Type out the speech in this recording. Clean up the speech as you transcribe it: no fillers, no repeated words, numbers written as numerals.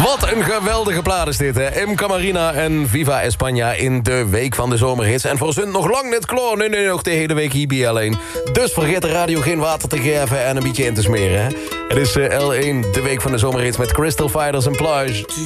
Wat een geweldige plaat is dit, hè? M. Camarina en Viva España in de week van de zomerhits. En voor z'n nog lang net klaar. Nee, nog de hele week hier alleen. Dus vergeet de radio geen water te geven en een beetje in te smeren, hè? Het is L1, de week van de zomerhits met Crystal Fighters en Plage.